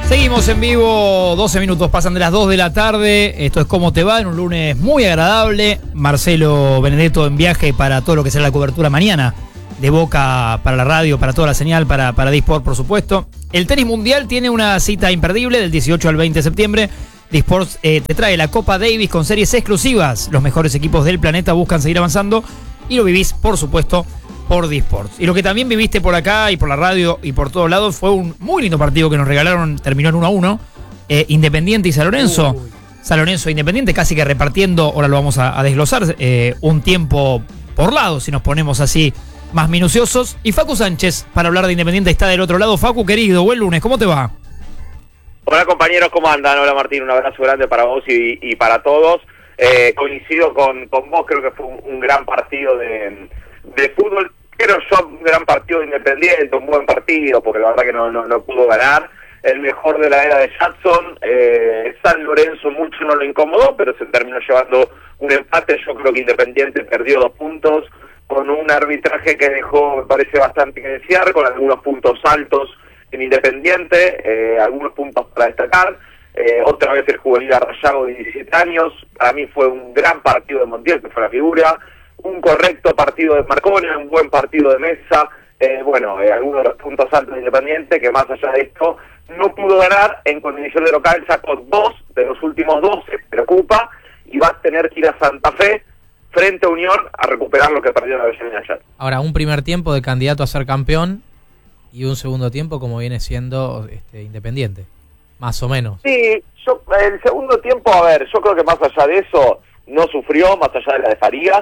Seguimos en vivo, 12 minutos pasan de las 2 de la tarde. Esto es Cómo te va, en un lunes muy agradable. Marcelo Benedetto en viaje para todo lo que será la cobertura mañana de Boca para la radio, para toda la señal, para Disport, por supuesto. El tenis mundial tiene una cita imperdible del 18 al 20 de septiembre. Disport te trae la Copa Davis con series exclusivas. Los mejores equipos del planeta buscan seguir avanzando y lo vivís, por supuesto, por Disport. Y lo que también viviste por acá y por la radio y por todos lados fue un muy lindo partido que nos regalaron, terminó en 1-1, Independiente y San Lorenzo. San Lorenzo e Independiente casi que repartiendo, ahora lo vamos a desglosar, un tiempo por lado, si nos ponemos así más minuciosos. Y Facu Sánchez, para hablar de Independiente, está del otro lado. Facu, querido, buen lunes, ¿cómo te va? Hola compañeros, ¿cómo andan? Hola Martín, un abrazo grande para vos y para todos. Coincido con vos, creo que fue un gran partido de fútbol. Creo yo un gran partido de Independiente, un buen partido, porque la verdad que no pudo ganar. El mejor de la era de Jackson. San Lorenzo mucho no lo incomodó, pero se terminó llevando un empate. Yo creo que Independiente perdió 2 puntos, con un arbitraje que dejó, me parece, bastante que desear, con algunos puntos altos en Independiente, algunos puntos para destacar. Otra vez el juvenil Arrayago de 17 años. Para mí fue un gran partido de Montiel, que fue la figura. Un correcto partido de Marcone, un buen partido de Mesa. Algunos de los puntos altos de Independiente, que más allá de esto no pudo ganar en condición de local, sacó 2 de los últimos 12, se preocupa, y va a tener que ir a Santa Fe frente a Unión a recuperar lo que perdió la Avellaneda ayer. Ahora, un primer tiempo de candidato a ser campeón y un segundo tiempo como viene siendo Independiente, más o menos. Sí, el segundo tiempo, yo creo que más allá de eso no sufrió, más allá de la de Farías.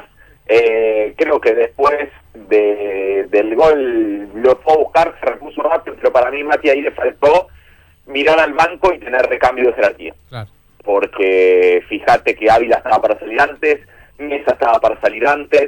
Creo que después del gol lo fue a buscar, se repuso rápido, pero para mí Mati ahí le faltó mirar al banco y tener recambio de jerarquía. Claro. Porque fíjate que Ávila estaba para salir antes, Mesa estaba para salir antes,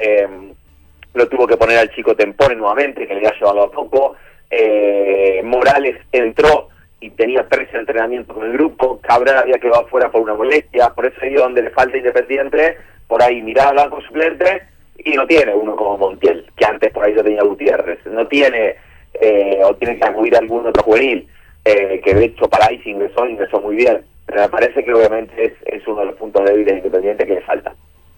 lo tuvo que poner al chico Tempone nuevamente, que le había llevado a poco. Morales entró y tenía 13 entrenamientos con el grupo. Cabral había quedado fuera por una molestia, por eso ahí donde le falta Independiente, por ahí mirar al banco suplente, y no tiene uno como Montiel, que antes por ahí yo tenía Gutiérrez, no tiene, o tiene que acudir a algún otro juvenil, que de hecho para ahí se ingresó muy bien, pero me parece que obviamente es uno de los puntos débiles de Independiente que le falta.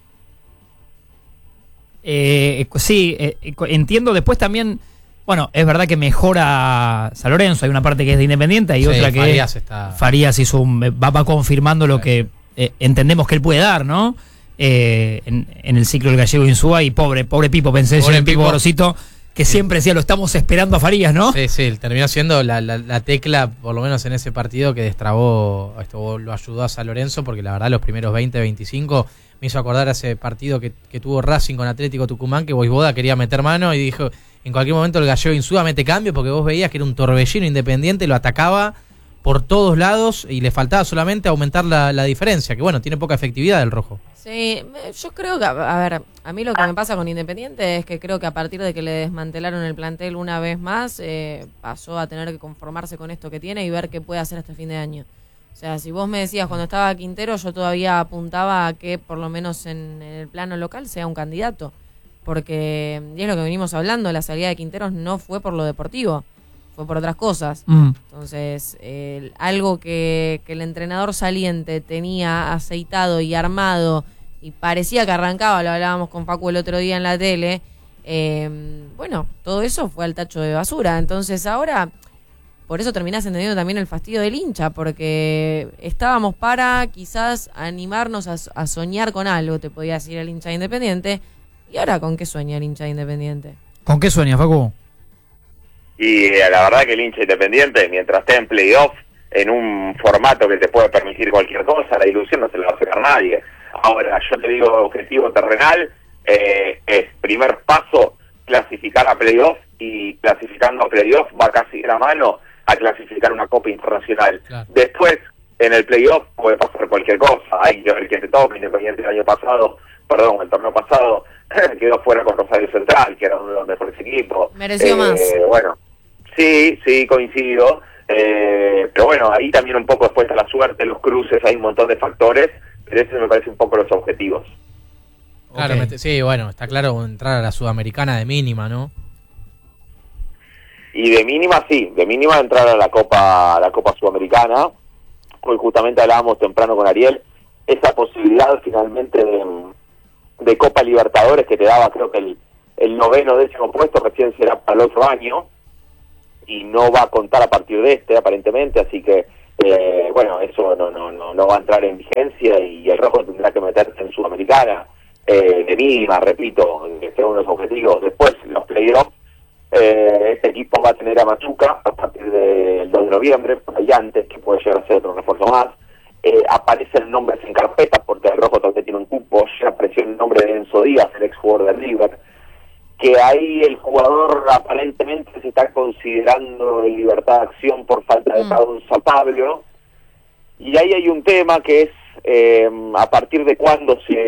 Entiendo. Después también, bueno, es verdad que mejora San Lorenzo, hay una parte que es de Independiente, hay otra que Farías hizo va confirmando lo que entendemos que él puede dar, ¿no? En el ciclo del Gallego Insúa, y pobre Pipo, pensé en el Pipo Gorosito, que siempre decía, lo estamos esperando a Farías, ¿no? Sí, terminó siendo la tecla, por lo menos en ese partido, que destrabó, lo ayudó a San Lorenzo, porque la verdad los primeros 20, 25 me hizo acordar a ese partido que tuvo Racing con Atlético Tucumán, que Boisboda quería meter mano y dijo, en cualquier momento el Gallego Insúa mete cambio, porque vos veías que era un torbellino Independiente, lo atacaba por todos lados y le faltaba solamente aumentar la diferencia, que bueno, tiene poca efectividad el rojo. Sí, yo creo que, a mí lo que me pasa con Independiente es que creo que a partir de que le desmantelaron el plantel una vez más, pasó a tener que conformarse con esto que tiene y ver qué puede hacer hasta fin de año. O sea, si vos me decías cuando estaba Quintero, yo todavía apuntaba a que por lo menos en el plano local sea un candidato, porque, y es lo que venimos hablando, la salida de Quinteros no fue por lo deportivo, fue por otras cosas. Entonces, algo que el entrenador saliente tenía aceitado y armado y parecía que arrancaba, lo hablábamos con Facu el otro día en la tele, todo eso fue al tacho de basura. Entonces ahora, por eso terminás entendiendo también el fastidio del hincha, porque estábamos para quizás animarnos a soñar con algo, te podía decir el hincha de Independiente, y ahora ¿con qué sueña el hincha de Independiente? ¿Con qué sueña, Facu? Y la verdad que el hincha Independiente, mientras esté en playoff, en un formato que te puede permitir cualquier cosa, la ilusión no se la va a sacar nadie. Ahora, yo te digo, objetivo terrenal, es primer paso, clasificar a playoff, y clasificando a playoff va casi de la mano a clasificar una Copa Internacional. Claro. Después, en el playoff puede pasar cualquier cosa, hay que ver quién te toca. Independiente el torneo pasado, quedó fuera con Rosario Central, que era uno de los mejores equipos. Mereció más. Bueno, sí, coincido. Pero bueno, ahí también un poco después está la suerte, los cruces, hay un montón de factores, pero ese me parece un poco los objetivos. Claro, sí, bueno, está claro entrar a la Sudamericana de mínima, ¿no? Y de mínima entrar a la Copa Sudamericana. Hoy justamente hablábamos temprano con Ariel, esa posibilidad finalmente de Copa Libertadores que te daba, creo que el 9º, 10º puesto recién será para el otro año, y no va a contar a partir de este, aparentemente, así que, bueno, eso no va a entrar en vigencia, y el Rojo tendrá que meterse en Sudamericana, de mínima, repito, que sea uno de los objetivos. Después, los playoffs, este equipo va a tener a Machuca a partir del 2 de noviembre, por ahí antes, que puede llegar a ser otro refuerzo más. Aparecen nombres en carpeta, porque el Rojo todavía tiene un cupo. Ya apareció el nombre de Enzo Díaz, el ex jugador de River, que ahí el jugador aparentemente se está considerando en libertad de acción por falta de pago en Sao Paulo. Y ahí hay un tema que es a partir de cuándo se